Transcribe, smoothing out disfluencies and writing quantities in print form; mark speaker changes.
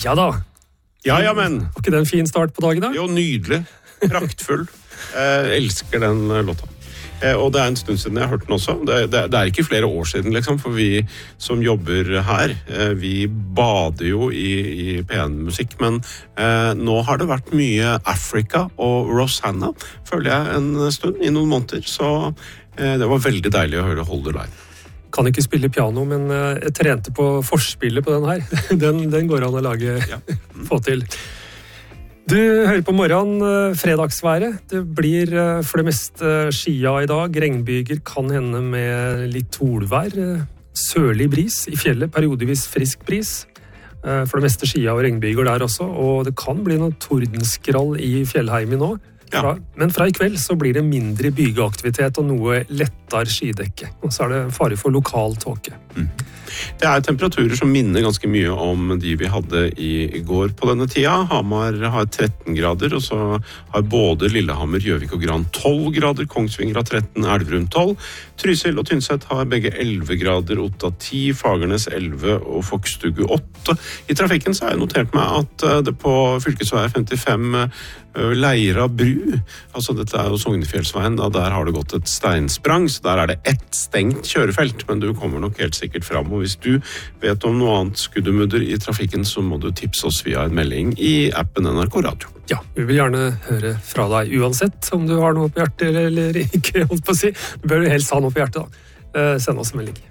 Speaker 1: Ja da.
Speaker 2: Ja, men.
Speaker 1: Var ikke det en fin start på dagen da?
Speaker 2: Jo, nydelig. Praktfull. Elsker den låta. Og det en stund siden jeg har hørt den også. Det ikke flere år siden, liksom, for vi som jobber her, vi bader jo i P1-musikk, men nå har det vært mye Africa og Rosanna, føler jeg en stund, i noen måneder, så det var veldig deilig å høre Hold the Line.
Speaker 1: Kan ikke spille piano, men jeg trente på forspillet på den her. Den går an å lage, få til. Du hører på morgenen, fredagsværet. Det blir for det meste skia i dag. Regnbyger kan hende med litt tolvær. Sørlig bris i fjellet, periodevis frisk bris. For det meste skia og regnbyger der også. Og det kan bli noe tordenskrall i fjellheimen nå. Men fra i kveld så blir det mindre bygeaktivitet og noe lettere skidekke. Og så det fare for lokal tåke.
Speaker 2: Det temperaturer som minner ganske mye om de vi hadde i går på denne tida. Hamar har 13 grader, og så har både Lillehammer, Gjøvik og Gran 12 grader, Kongsvinger har 13, Elverum 12, Trysil og Tynset har begge 11 grader, Otta 10, Fagernes 11 og Fokstugu 8. I trafikken så har jeg notert meg at det på fylkesvei 55 Leira bru, altså dette jo Sognefjellsveien, der har det gått et steinsprang, så der det ett stengt kjørefelt, men du kommer nok helt sikkert fram, og hvis du vet om noe annet skuddemudder i trafikken, så må du tipse oss via en melding i appen NRK Radio.
Speaker 1: Ja, vi vil gjerne høre fra deg, uansett om du har noe på hjertet eller ikke, holdt på å si. Du bør helst ha noe på hjertet da. Send oss en melding.